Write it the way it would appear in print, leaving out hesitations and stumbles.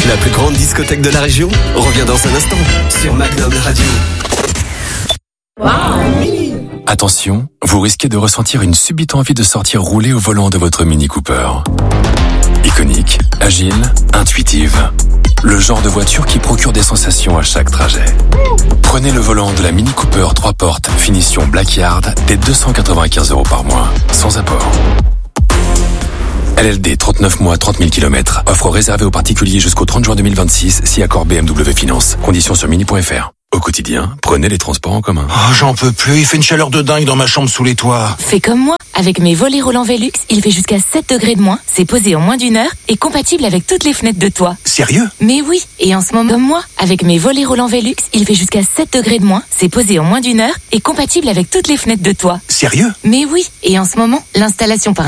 La plus grande discothèque de la région revient dans un instant sur Magnum Radio. Attention, vous risquez de ressentir une subite envie de sortir rouler au volant de votre Mini Cooper. Iconique, agile, intuitive. Le genre de voiture qui procure des sensations à chaque trajet. Prenez le volant de la Mini Cooper 3 portes, finition Blackyard, dès 295 € par mois, sans apport. LLD 39 mois, 30 000 km. Offre réservée aux particuliers jusqu'au 30 juin 2026, si accord BMW Finance. Conditions sur mini.fr. Au quotidien, prenez les transports en commun. Oh, j'en peux plus, il fait une chaleur de dingue dans ma chambre sous les toits. Fais comme moi. Avec mes volets roulants Velux, il fait jusqu'à 7 degrés de moins, c'est posé en moins d'1 heure et compatible avec toutes les fenêtres de toit. Sérieux? Mais oui, et en ce moment, comme moi, avec mes volets roulants Velux, il fait jusqu'à 7 degrés de moins, c'est posé en moins d'1 heure et compatible avec toutes les fenêtres de toit. Sérieux? Mais oui, et en ce moment, l'installation par